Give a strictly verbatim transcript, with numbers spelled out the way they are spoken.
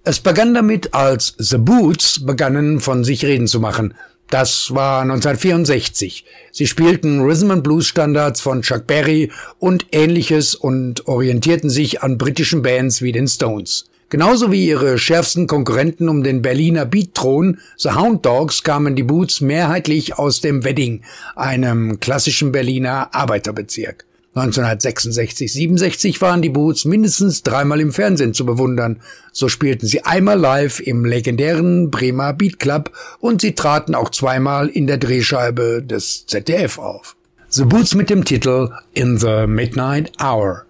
Es begann damit, als The Boots begannen, von sich reden zu machen. Das war neunzehnhundertvierundsechzig. Sie spielten Rhythm and Blues Standards von Chuck Berry und Ähnliches und orientierten sich an britischen Bands wie den Stones. Genauso wie ihre schärfsten Konkurrenten um den Berliner Beat-Thron, The Hound Dogs, kamen die Boots mehrheitlich aus dem Wedding, einem klassischen Berliner Arbeiterbezirk. neunzehnhundertsechsundsechzig siebenundsechzig waren die Boots mindestens dreimal im Fernsehen zu bewundern. So spielten sie einmal live im legendären Bremer Beat Club und sie traten auch zweimal in der Drehscheibe des Z D F auf. The Boots mit dem Titel In the Midnight Hour.